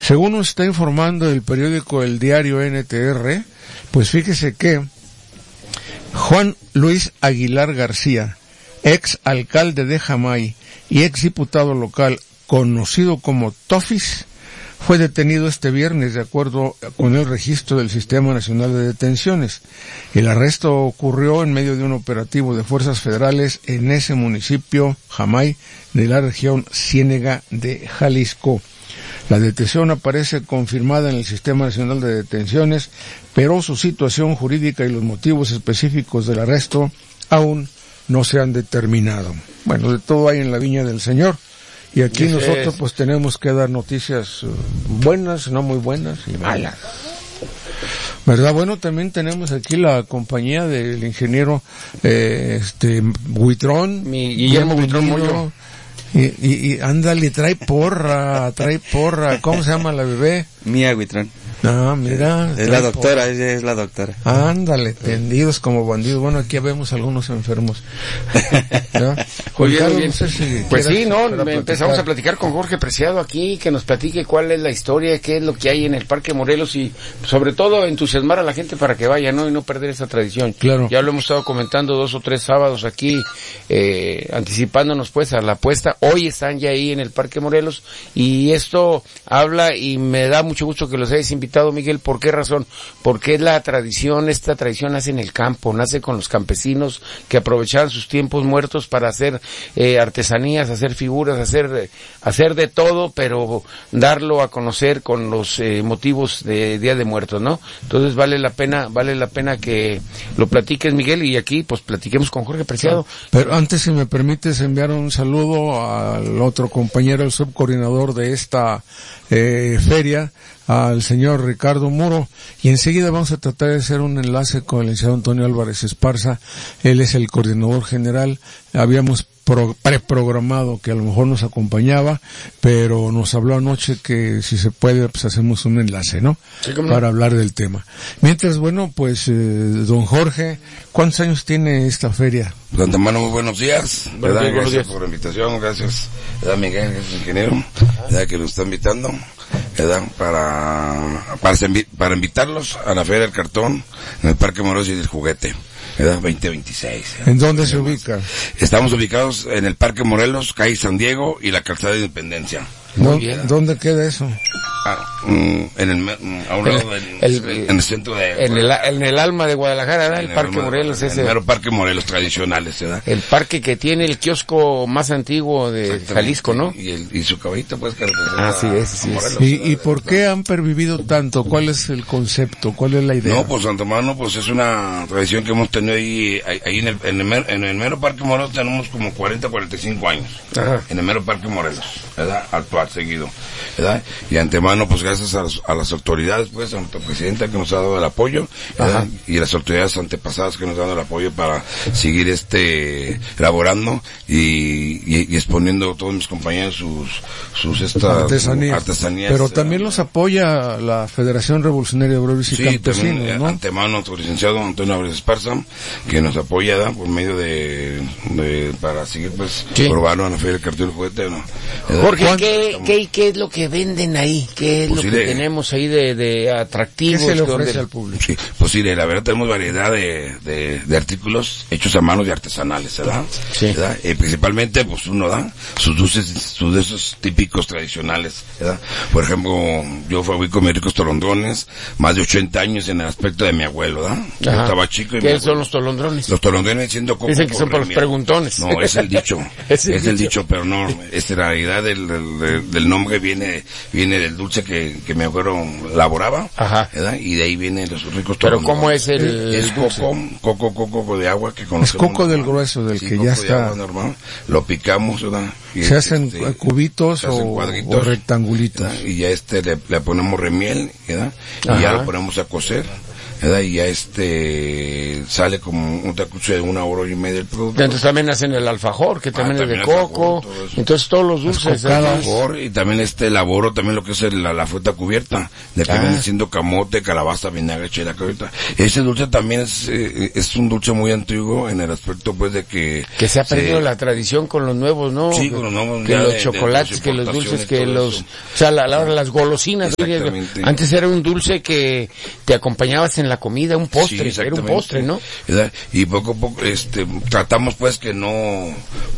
Según nos está informando el periódico El Diario NTR, pues fíjese que Juan Luis Aguilar García, ex alcalde de Jamay y ex diputado local conocido como Tofis, fue detenido este viernes de acuerdo con el registro del Sistema Nacional de Detenciones. El arresto ocurrió en medio de un operativo de fuerzas federales en ese municipio, Jamay, de la región Ciénega de Jalisco. La detención aparece confirmada en el Sistema Nacional de Detenciones, pero su situación jurídica y los motivos específicos del arresto aún no se han determinado. Bueno, de todo hay en la viña del Señor. Y aquí nosotros pues tenemos que dar noticias buenas, no muy buenas y malas. ¿Verdad? Bueno, también tenemos aquí la compañía del ingeniero Huitrón. Guillermo Huitrón Moyo. Y ándale, trae porra. ¿Cómo se llama la bebé? Mía Huitrón. Ah, mira. Es la doctora, ella es la doctora. Ándale, tendidos como bandidos. Bueno, aquí vemos algunos enfermos. Oye, no sé si pues sí, empezamos a platicar con Jorge Preciado aquí, que nos platique cuál es la historia, qué es lo que hay en el Parque Morelos y sobre todo entusiasmar a la gente para que vaya, ¿no? Y no perder esa tradición. Claro. Ya lo hemos estado comentando 2 o 3 sábados aquí, anticipándonos pues a la apuesta. Hoy están ya ahí en el Parque Morelos y esto habla y me da mucho gusto que los hayas invitado, Miguel. ¿Por qué razón? Porque es la tradición, esta tradición nace en el campo, nace con los campesinos que aprovechaban sus tiempos muertos para hacer artesanías, hacer figuras, hacer de todo, pero darlo a conocer con los motivos de Día de Muertos, ¿no? Entonces vale la pena que lo platiques, Miguel, y aquí pues platiquemos con Jorge Preciado. Pero antes, si me permites enviar un saludo al otro compañero, el subcoordinador de esta feria, al señor Ricardo Muro, y enseguida vamos a tratar de hacer un enlace con el licenciado Antonio Álvarez Esparza. Él es el coordinador general. Habíamos preprogramado que a lo mejor nos acompañaba, pero nos habló anoche que si se puede pues hacemos un enlace, ¿no? Sí, ¿cómo no? Para hablar del tema. Mientras, bueno, pues don Jorge, ¿cuántos años tiene esta feria? De antemano, muy buenos días. Gracias por la invitación, gracias, Miguel, gracias ingeniero, que nos está invitando, para invitarlos a la Feria del Cartón en el Parque Morelos y del Juguete. 2026. ¿En dónde se ubica? Estamos ubicados en el Parque Morelos, calle San Diego y la Calzada de Independencia. ¿Dónde queda eso? En el centro de... En el alma de Guadalajara, ¿verdad? El Parque Morelos. El mero Parque Morelos tradicionales, ¿verdad? El parque que tiene el kiosco más antiguo de Jalisco, ¿no? Y su caballito, pues, que representa sí es. Morelos, ¿Y por qué han pervivido tanto? ¿Cuál es el concepto? ¿Cuál es la idea? No, pues, antemano, pues, es una tradición que hemos tenido ahí en el mero Parque Morelos tenemos como 45 años. Ajá. En el mero Parque Morelos, ¿verdad? Actual, seguido, ¿verdad? Y antemano, pues, gracias a las autoridades, pues, a nuestra presidenta que nos ha dado el apoyo, y a las autoridades antepasadas que nos han dado el apoyo para seguir elaborando y exponiendo a todos mis compañeros sus artesanías. Pero también los apoya la Federación Revolucionaria Obreros y Campesinos, también, ¿no? antemano, nuestro licenciado Antonio Álvarez Esparza, que nos apoya, por medio para seguir, pues, probando a la Feria del Cartón y el Juguete, ¿no? Jorge, ¿qué es lo que venden ahí? ¿Qué es lo que tenemos ahí de atractivos? ¿Qué se le ofrece al público? Sí, pues sí, la verdad tenemos variedad de artículos hechos a manos y artesanales, ¿verdad? Sí. ¿Verdad? Principalmente, pues uno da sus dulces típicos tradicionales, ¿verdad? Por ejemplo, yo fabrico mis ricos tolondrones, más de 80 años en el aspecto de mi abuelo, ¿verdad? Yo estaba chico y ¿qué son los tolondrones? Los tolondrones siendo coco. Dicen que son para los preguntones. No, es el dicho. es el dicho, pero no, la realidad del nombre viene del dulce que mi abuelo elaboraba, ¿verdad? Y de ahí vienen los ricos tolondrones. ¿Pero cómo es es coco de agua que conocemos. Es coco del grueso, del que ya está normal. Lo picamos, ¿verdad? Y se hacen cubitos o rectangulitos, ¿verdad? Y ya le ponemos remiel, ¿verdad? Y ya lo ponemos a cocer, ¿verdad? Y ya sale como un tacucho de 1 hora y media el producto. Entonces también hacen el alfajor, que también es de coco. Entonces todos los dulces. sabor, y también elaboro también lo que es la fruta cubierta, de que viene siendo camote, calabaza, vinagre, chile, cubierta. Ese dulce también es un dulce muy antiguo en el aspecto pues de que se ha perdido la tradición con los nuevos, ¿no? Sí, con los nuevos, que los chocolates, que los dulces, que los, o sea, las golosinas. Exactamente. Antes era un dulce que te acompañabas en la comida, un postre, era un postre, ¿no? Y poco a poco, tratamos pues que no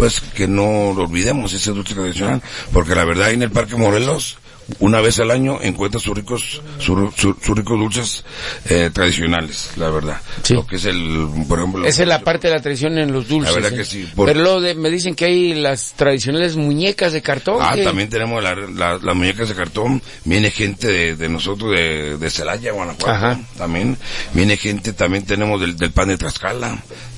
lo olvidemos ese dulce tradicional, porque la verdad en el Parque Morelos, una vez al año encuentras sus ricos dulces tradicionales, la verdad. Sí. Lo que es por ejemplo, esa es la parte de la tradición en los dulces. La verdad que sí. Pero me dicen que hay las tradicionales muñecas de cartón. También tenemos las muñecas de cartón. Viene gente de nosotros de Celaya, Guanajuato. Ajá. También viene gente, también tenemos del pan de Tlaxcala,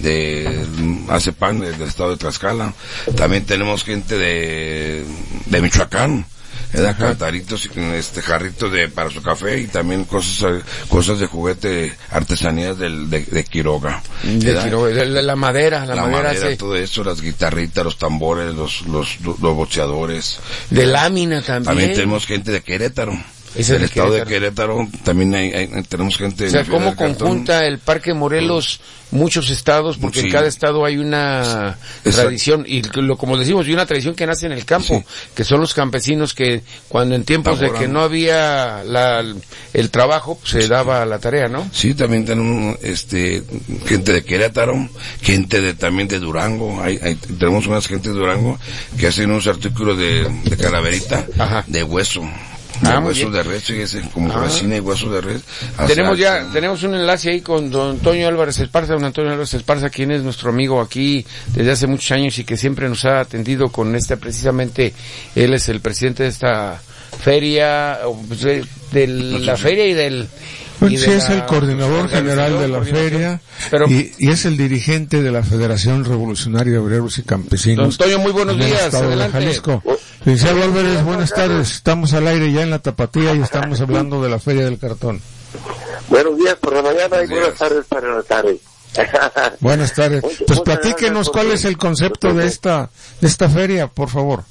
hace pan del estado de Tlaxcala. También tenemos gente de Michoacán. Cantaritos, jarritos para su café, y también cosas de juguete, artesanías de Quiroga. La madera, todo eso, las guitarritas, los tambores, los boxeadores. De lámina también. También tenemos gente de Querétaro. Del estado de Querétaro también tenemos gente. O sea, ¿cómo conjunta el Parque Morelos muchos estados? Porque en cada estado hay una tradición, y como decimos, hay una tradición que nace en el campo, que son los campesinos que cuando en tiempos de que no había el trabajo, pues, se daba la tarea, ¿no? Sí, también tenemos gente de Querétaro, gente también de Durango. Tenemos unas gente de Durango que hacen unos artículos de calaverita, de hueso. Hueso de res, como resina y hueso de res. Tenemos un enlace ahí con don Antonio Álvarez Esparza, quien es nuestro amigo aquí desde hace muchos años y que siempre nos ha atendido con precisamente, él es el presidente de esta feria, de la feria y del... Pues sí, es el coordinador general de la feria, y es el dirigente de la Federación Revolucionaria de Obreros y Campesinos. Don Antonio, muy buenos días, adelante. Jalisco. Licenciado Álvarez, buenas tardes. Estamos al aire ya en la Tapatía y estamos hablando de la Feria del Cartón. Buenos días por la mañana y buenas tardes para la tarde. Buenas tardes. Pues platíquenos cuál es el concepto de esta feria, por favor.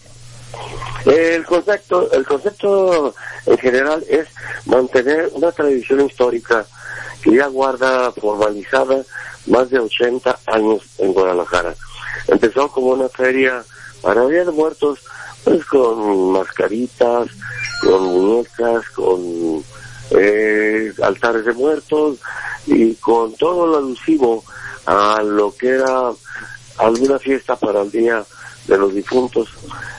El concepto en general es mantener una tradición histórica que ya guarda formalizada más de 80 años en Guadalajara. Empezó como una feria para Día de Muertos, pues con mascaritas, con muñecas, con altares de muertos y con todo lo alusivo a lo que era alguna fiesta para el Día de los Difuntos,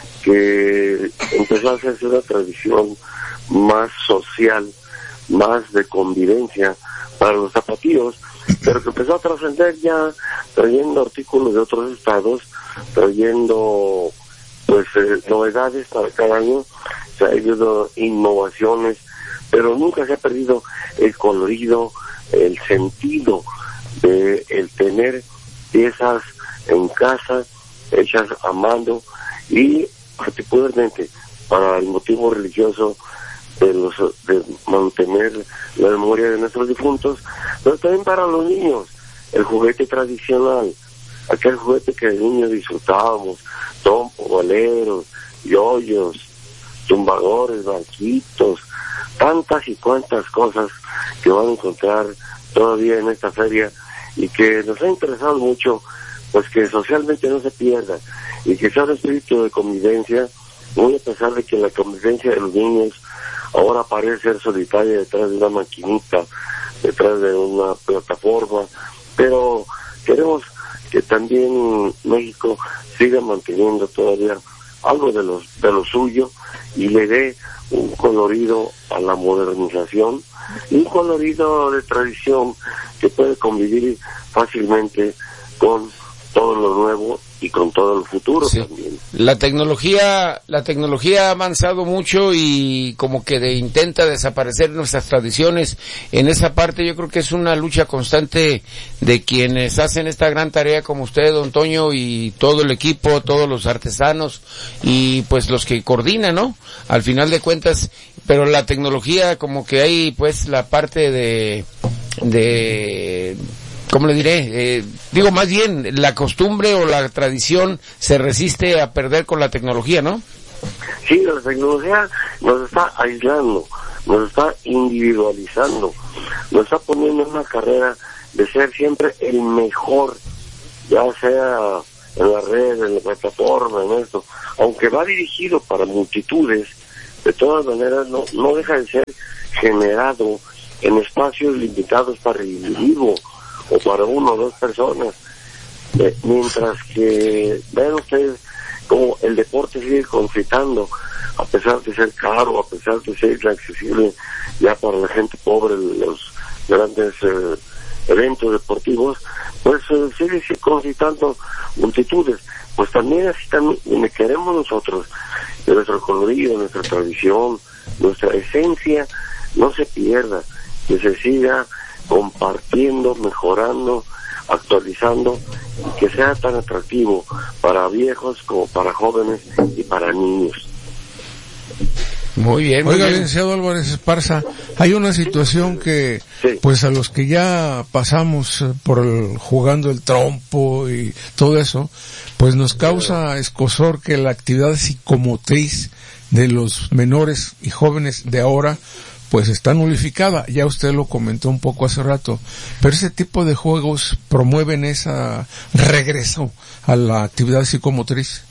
que empezó a hacerse una tradición más social, más de convivencia para los tapatíos, pero que empezó a trascender ya trayendo artículos de otros estados, trayendo novedades para cada año. Se ha habido innovaciones, pero nunca se ha perdido el colorido, el sentido de el tener piezas en casa hechas a mano, y particularmente para el motivo religioso de mantener la memoria de nuestros difuntos, pero también para los niños, el juguete tradicional, aquel juguete que de niños disfrutábamos, trompos, boleros, yoyos, tumbadores, banquitos, tantas y cuantas cosas que van a encontrar todavía en esta feria y que nos ha interesado mucho, pues que socialmente no se pierda y que sea un espíritu de convivencia, muy a pesar de que la convivencia de los niños ahora parece ser solitaria detrás de una maquinita, detrás de una plataforma, pero queremos que también México siga manteniendo todavía algo de lo suyo y le dé un colorido a la modernización y un colorido de tradición que puede convivir fácilmente con todo lo nuevo y con todo el futuro también. La tecnología ha avanzado mucho y como que intenta desaparecer nuestras tradiciones. En esa parte yo creo que es una lucha constante de quienes hacen esta gran tarea como usted, don Toño, y todo el equipo, todos los artesanos y pues los que coordinan, ¿no? Al final de cuentas, pero la tecnología como que hay pues la parte de ¿cómo le diré? Digo, más bien, la costumbre o la tradición se resiste a perder con la tecnología, ¿no? Sí, la tecnología nos está aislando, nos está individualizando, nos está poniendo en una carrera de ser siempre el mejor, ya sea en la red, en la plataforma, en esto, aunque va dirigido para multitudes, de todas maneras no deja de ser generado en espacios limitados para el individuo o para una o dos personas, mientras que vean ustedes como el deporte sigue concitando, a pesar de ser caro, a pesar de ser inaccesible ya para la gente pobre, los grandes eventos deportivos, pues sigue concitando multitudes. Pues también así también queremos nosotros, de nuestro colorido, nuestra tradición, nuestra esencia, no se pierda, que se siga compartiendo, mejorando, actualizando, y que sea tan atractivo para viejos como para jóvenes y para niños. Muy bien. Oiga, licenciado Álvarez Esparza, hay una situación que, pues a los que ya pasamos por jugando el trompo y todo eso, pues nos causa escozor que la actividad psicomotriz de los menores y jóvenes de ahora, pues está nulificada. Ya usted lo comentó un poco hace rato, pero ese tipo de juegos promueven ese regreso a la actividad psicomotriz.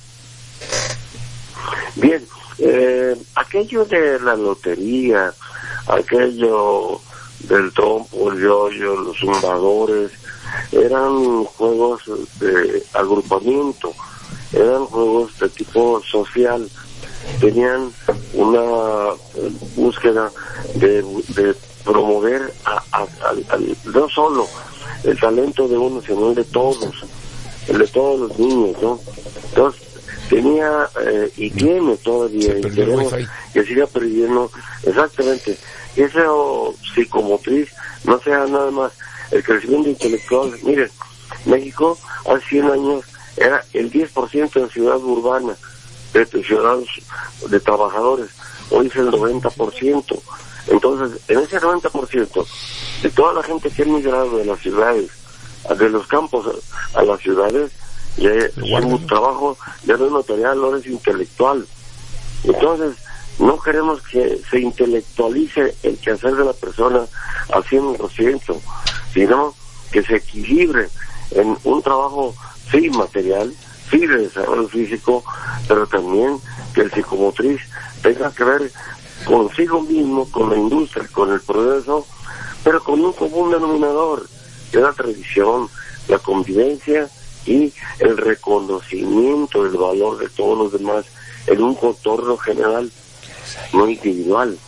Bien. Aquello de la lotería, aquello del trompo, el yoyo, los zumbadores, eran juegos de agrupamiento, eran juegos de tipo social, tenían una búsqueda de promover no solo el talento de uno, sino el de todos los niños, ¿no? Entonces, tenía y tiene todavía, y queremos que siga perdiendo, exactamente, que ese psicomotriz no sea nada más el crecimiento intelectual. Miren, México hace 100 años era el 10% de ciudad urbana, de ciudadanos, de trabajadores, hoy es el 90%. Entonces, en ese 90%, de toda la gente que ha migrado de las ciudades, de los campos a las ciudades, su trabajo ya no es material, ahora es intelectual. Entonces, no queremos que se intelectualice el quehacer de la persona al 100%, sino que se equilibre en un trabajo, sí, material, sí, de desarrollo físico, pero también que el psicomotriz tenga que ver consigo mismo, con la industria, con el progreso, pero con un común denominador, que es la tradición, la convivencia y el reconocimiento del valor de todos los demás en un contorno general, no individual.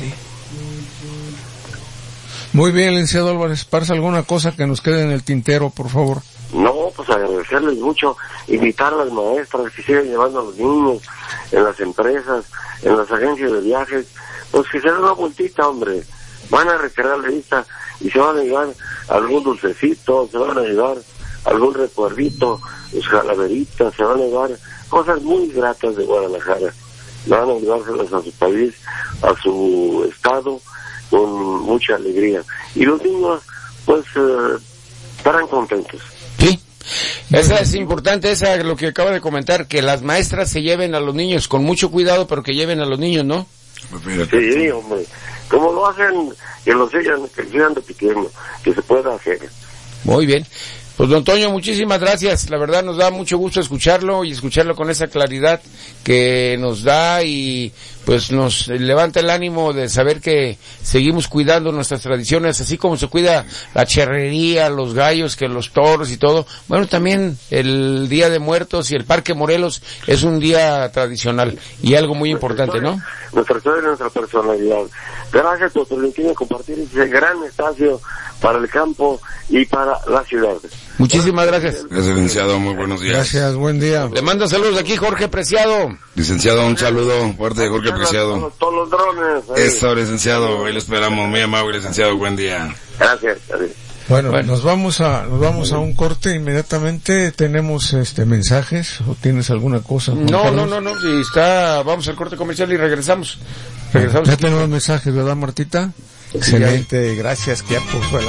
Muy bien, licenciado Álvarez Esparza, ¿alguna cosa que nos quede en el tintero, por favor? No, pues agradecerles mucho, invitar a las maestras que sigan llevando a los niños en las empresas, en las agencias de viajes, pues que se den una vueltita, hombre, van a recrear la vista y se van a llevar algún dulcecito, se van a llevar algún recuerdito, los calaveritas, se van a llevar cosas muy gratas de Guadalajara, van a llevárselas a su país, a su estado, con mucha alegría. Y los niños, pues, estarán contentos. Sí, esa es importante, esa lo que acaba de comentar, que las maestras se lleven a los niños con mucho cuidado, pero que lleven a los niños, ¿no? Sí, hombre, como lo hacen, que lo sigan repitiendo, que se pueda hacer. Muy bien. Pues don Toño, muchísimas gracias, la verdad nos da mucho gusto escucharlo y escucharlo con esa claridad que nos da y pues nos levanta el ánimo de saber que seguimos cuidando nuestras tradiciones, así como se cuida la charrería, los gallos, que los toros y todo. Bueno, también el Día de Muertos y el Parque Morelos es un día tradicional y algo muy importante, ¿no? Nuestra historia y nuestra personalidad. Gracias por permitirme compartir ese gran espacio para el campo y para la ciudad. Muchísimas gracias. Gracias, licenciado, muy buenos días. Gracias, buen día. Le mando saludos aquí Jorge Preciado. Licenciado, un saludo fuerte de Jorge Preciado. Todos los drones. Eso, licenciado, hoy lo esperamos, muy amable, licenciado, buen día. Gracias. Bueno, nos vamos a un corte inmediatamente. Tenemos mensajes o tienes alguna cosa. No, si vamos al corte comercial y regresamos. Ya tenemos mensajes, ¿verdad, Martita? Excelente, gracias, que ya puso el